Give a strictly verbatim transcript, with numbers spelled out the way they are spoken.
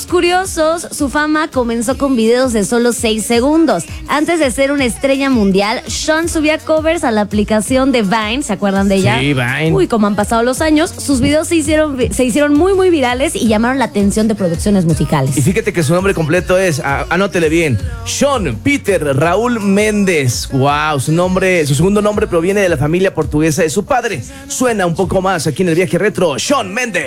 curiosos, su fama comenzó con videos de solo seis segundos. Antes de ser una estrella mundial, Sean subía covers a la aplicación de Vine, ¿se acuerdan de ella? Sí, Vine. Uy, como han pasado los años, sus videos se hicieron, se hicieron muy, muy virales y llamaron la atención de producciones musicales. Y fíjate que su nombre completo es, a- anótele bien, Sean Peter Raúl Méndez. Wow, su nombre, su segundo nombre proviene de la familia portuguesa de su padre. Suena un poco más aquí en el viaje retro, Sean Méndez.